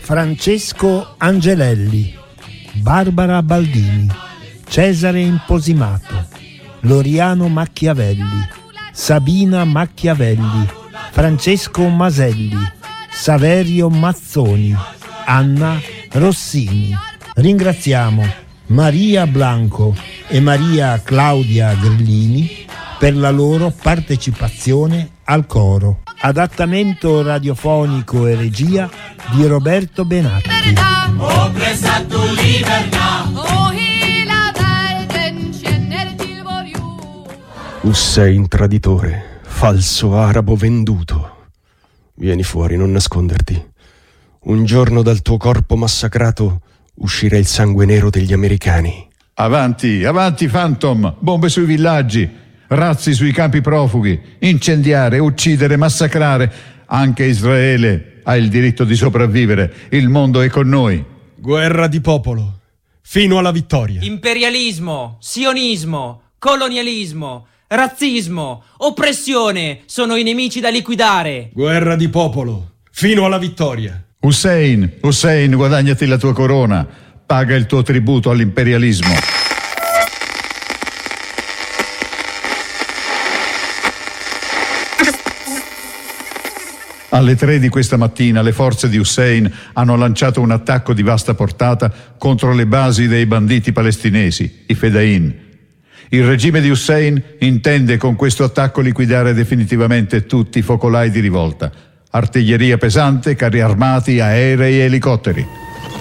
Francesco Angelelli, Barbara Baldini, Cesare Imposimato, Loriano Macchiavelli, Sabina Macchiavelli, Francesco Maselli, Saverio Mazzoni, Anna Rossini. Ringraziamo Maria Blanco e Maria Claudia Grillini per la loro partecipazione al coro. Adattamento radiofonico e regia di Roberto Benatti. Hussein traditore, falso arabo venduto. Vieni fuori, non nasconderti. Un giorno dal tuo corpo massacrato uscirà il sangue nero degli americani. Avanti, avanti Phantom, bombe sui villaggi, razzi sui campi profughi, incendiare, uccidere, massacrare. Anche Israele ha il diritto di sopravvivere, il mondo è con noi. Guerra di popolo, fino alla vittoria. Imperialismo, sionismo, colonialismo, razzismo, oppressione sono i nemici da liquidare. Guerra di popolo, fino alla vittoria. Hussein, guadagnati la tua corona, paga il tuo tributo all'imperialismo. Alle 3 di questa mattina le forze di Hussein hanno lanciato un attacco di vasta portata contro le basi dei banditi palestinesi, i Fedain. Il regime di Hussein intende con questo attacco liquidare definitivamente tutti i focolai di rivolta: artiglieria pesante, carri armati, aerei e elicotteri.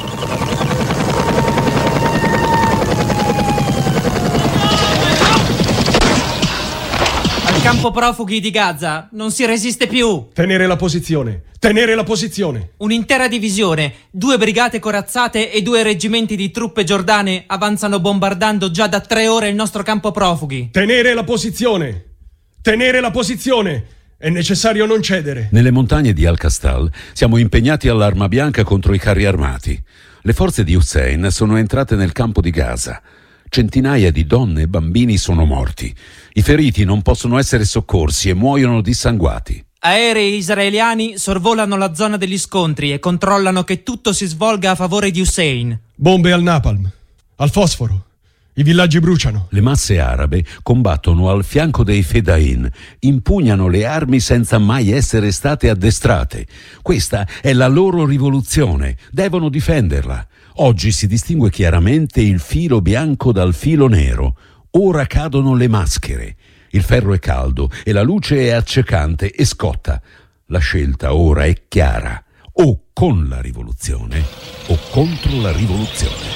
Al campo profughi di Gaza non si resiste più. Tenere la posizione, tenere la posizione. Un'intera divisione, 2 brigate corazzate e 2 reggimenti di truppe giordane avanzano bombardando già da 3 ore il nostro campo profughi. Tenere la posizione, tenere la posizione. È necessario non cedere. Nelle montagne di Al-Kastal siamo impegnati all'arma bianca contro i carri armati. Le forze di Hussein sono entrate nel campo di Gaza. Centinaia di donne e bambini sono morti. I feriti non possono essere soccorsi e muoiono dissanguati. Aerei israeliani sorvolano la zona degli scontri e controllano che tutto si svolga a favore di Hussein. Bombe al napalm, al fosforo. I villaggi bruciano. Le masse arabe combattono al fianco dei Fedain, impugnano le armi senza mai essere state addestrate. Questa è la loro rivoluzione, devono difenderla. Oggi si distingue chiaramente il filo bianco dal filo nero. Ora cadono le maschere. Il ferro è caldo e la luce è accecante e scotta. La scelta ora è chiara: o con la rivoluzione o contro la rivoluzione.